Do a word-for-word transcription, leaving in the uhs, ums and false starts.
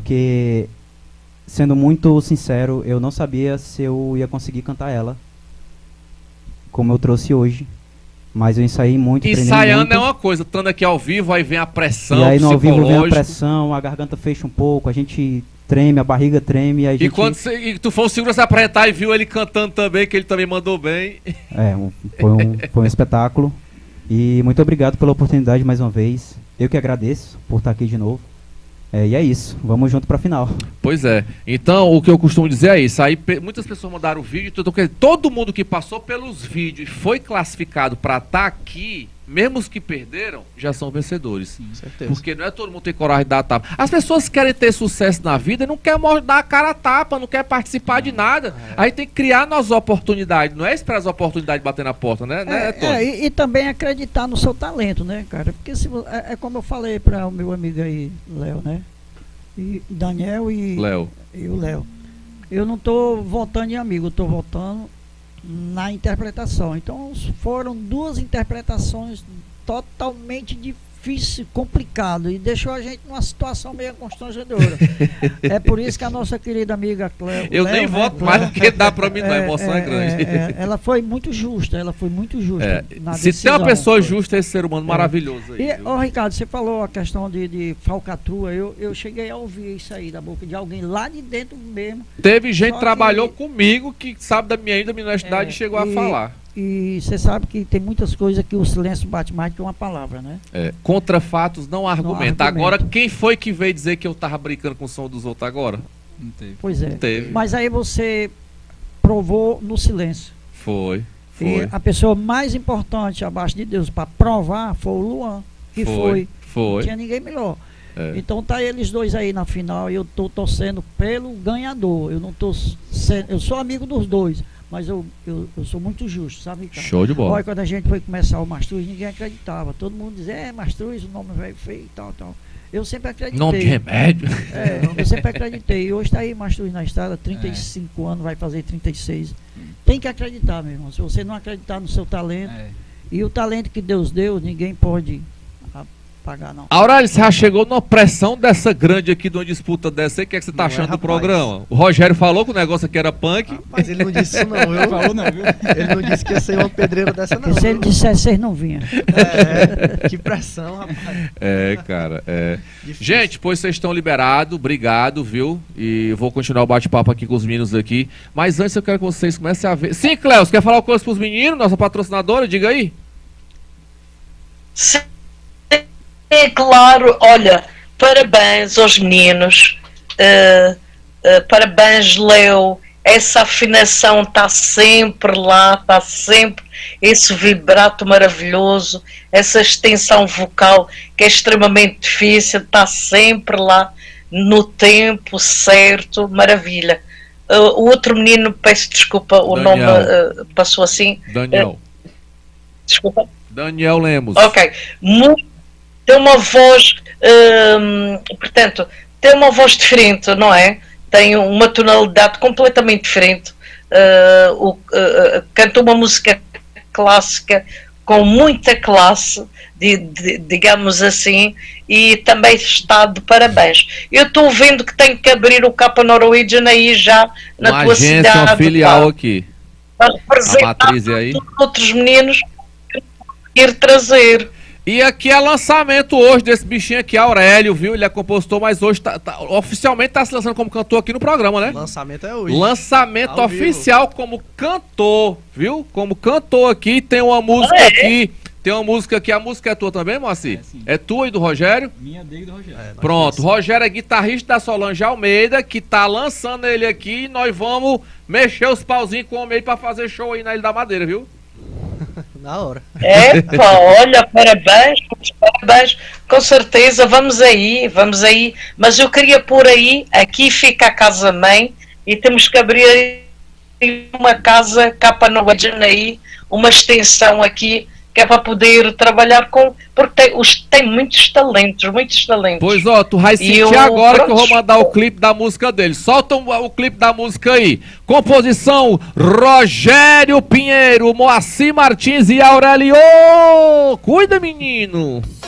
porque, sendo muito sincero, eu não sabia se eu ia conseguir cantar ela, como eu trouxe hoje. Mas eu ensaiei muito, ensaiando muito. É uma coisa, estando aqui ao vivo, aí vem a pressão, e aí no ao vivo vem a pressão, a garganta fecha um pouco, a gente treme, a barriga treme. A gente... E quando cê, e tu foi o segundo a se apresentar e viu ele cantando também, que ele também mandou bem. É, um, foi, um, foi um espetáculo. E muito obrigado pela oportunidade mais uma vez. Eu que agradeço por estar aqui de novo. É, e é isso, vamos junto pra final. Pois é, então o que eu costumo dizer é isso. Aí muitas pessoas mandaram o vídeo, então, todo mundo que passou pelos vídeos e foi classificado pra estar aqui, mesmo os que perderam, já são vencedores. Sim, certeza. Porque não é todo mundo que tem coragem de dar a tapa. As pessoas querem ter sucesso na vida e não querem dar a cara a tapa, não querem participar não, de nada. É. Aí tem que criar nas oportunidades, não é esperar as oportunidades bater na porta, né? É, né é, e, e também acreditar no seu talento, né, cara? Porque se, é, é como eu falei para o meu amigo aí, Léo, né? E Daniel e, Léo. e o Léo. Eu não estou votando em amigo, eu estou votando na interpretação. Então foram duas interpretações totalmente difíceis, complicado, e deixou a gente numa situação meio constrangedora. É por isso que a nossa querida amiga Cléo, eu Léo, nem né, voto Cléo, mais do que dá para mim, não, a é, emoção é, é grande. É, é, ela foi muito justa, ela foi muito justa. É, na se decisão, tem uma pessoa foi. justa, é esse ser humano é. maravilhoso aí. E, ó, Ricardo, você falou a questão de, de falcatrua, eu, eu cheguei a ouvir isso aí da boca de alguém lá de dentro mesmo. Teve gente que trabalhou que, comigo que sabe da minha ainda da minha universidade é, e chegou e, a falar. E você sabe que tem muitas coisas que o silêncio bate mais do que uma palavra, né? É, contra fatos não há argumento. Não há agora, argumento. Quem foi que veio dizer que eu tava brincando com o som dos outros agora? Não teve. Pois é. Não teve. Mas aí você provou no silêncio. Foi, foi. E a pessoa mais importante abaixo de Deus para provar foi o Luan, que foi. Foi. foi. Não tinha ninguém melhor. É. Então tá eles dois aí na final e eu tô torcendo pelo ganhador. Eu não tô sendo, eu sou amigo dos dois, mas eu, eu, eu sou muito justo, sabe, Ricardo? Show de bola. Olha, quando a gente foi começar o Mastruz, ninguém acreditava. Todo mundo dizia, é, Mastruz, o nome velho feio e tal, tal. Eu sempre acreditei. Nome de remédio. É, eu sempre acreditei. E hoje tá aí Mastruz na estrada, trinta e cinco é. anos, vai fazer trinta e seis. Tem que acreditar, meu irmão. Se você não acreditar no seu talento, é. e o talento que Deus deu, ninguém pode pagar, não. Aurélio, você já chegou numa pressão dessa grande aqui, de uma disputa dessa aí, o que, é que você tá não achando é, do programa? O Rogério falou que o negócio aqui era punk. Mas ele não disse isso não, viu? Ele falou não, viu? Ele não disse que ia ser uma pedreira dessa não. Se ele dissesse, vocês não vinham. É, que pressão, rapaz. É, cara, é. Gente, pois vocês estão liberados, obrigado, viu? E eu vou continuar o bate-papo aqui com os meninos aqui. Mas antes eu quero que vocês comecem a ver... Sim, Cléo, você quer falar uma coisa pros meninos, nossa patrocinadora? Diga aí. Sim. É claro, olha, parabéns aos meninos, uh, uh, parabéns, Léo, essa afinação está sempre lá, está sempre, esse vibrato maravilhoso, essa extensão vocal que é extremamente difícil, está sempre lá, no tempo certo, maravilha. Uh, o outro menino, peço desculpa, o Daniel. nome uh, passou assim. Daniel. Uh, desculpa. Daniel Lemos. Ok, muito. Tem uma voz, hum, portanto, tem uma voz diferente, não é? Tem uma tonalidade completamente diferente. Uh, o, uh, canta uma música clássica com muita classe, de, de, digamos assim, e também está de parabéns. Eu estou vendo que tenho que abrir o Capa Norwegian aí já na uma tua agência, cidade. Uma filial pá, aqui. Para representar a matriz aí. Outros meninos ir trazer. E aqui é lançamento hoje desse bichinho aqui, Aurélio, viu? Ele é compositor, mas hoje tá, tá, oficialmente tá se lançando como cantor aqui no programa, né? Lançamento é hoje. Lançamento oficial vivo. Como cantor, viu? Como cantor aqui, tem uma música ah, é? aqui, tem uma música aqui, a música é tua também, Moacir? É, é tua e do Rogério? Minha, dele e do Rogério. É, pronto, Rogério é guitarrista da Solange Almeida, que tá lançando ele aqui, e nós vamos mexer os pauzinhos com o homem aí pra fazer show aí na Ilha da Madeira, viu? Na hora. É, pá, olha, parabéns, parabéns, com certeza, vamos aí, vamos aí, mas eu queria pôr aí, aqui fica a casa-mãe, e temos que abrir uma casa Capa Norwegian aí, uma extensão aqui, que é para poder trabalhar com, porque tem, os, tem muitos talentos, muitos talentos. Pois ó, tu vai sentir eu, agora pronto, que eu vou mandar o clipe da música dele. Solta o, o clipe da música aí. Composição Rogério Pinheiro, Moacir Martins e Aurélio. Cuida, menino.